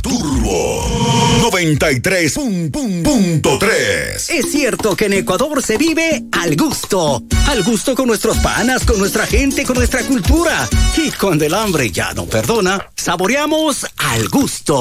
Turbo 93.3. Es cierto que en Ecuador se vive al gusto. Al gusto con nuestros panas, con nuestra gente, con nuestra cultura. Y cuando el hambre ya no perdona, saboreamos al gusto.